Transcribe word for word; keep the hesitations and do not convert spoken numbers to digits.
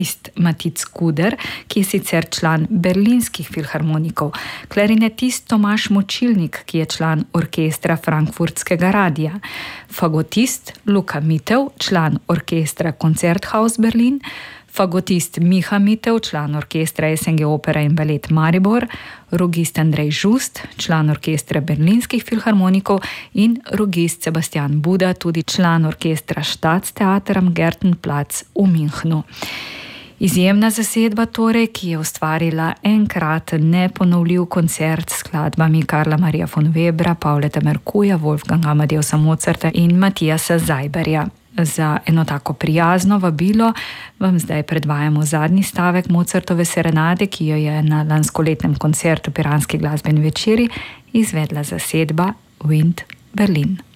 Matic Kuder, ki je sicer član berlinskih filharmonikov, klarinetist Tomaž Močilnik, ki je član orkestra Frankfurtskega radia, fagotist Luka Mitev, član orkestra Konzerthaus Berlin, fagotist Miha Mitev, član orkestra S N G Opera in Balet Maribor, rogist Andrej Žust, član orkestra berlinskih filharmonikov in rogist Sebastian Buda, tudi član orkestra Staatstheater am Gertenplatz v Münchnu. Izjemna zasedba torej, ki je ustvarila enkraten neponovljiv koncert s skladbami Karla Maria von Webra, Pauleta Merkuja, Wolfganga Amadeusa Mozarta in Matijasa Zajberja. Za eno tako prijazno vabilo vam zdaj predvajamo zadnji stavek Mozartove serenade, ki jo je na lanskoletnem koncertu Piranski glasbeni večeri izvedla zasedba Wind Berlin.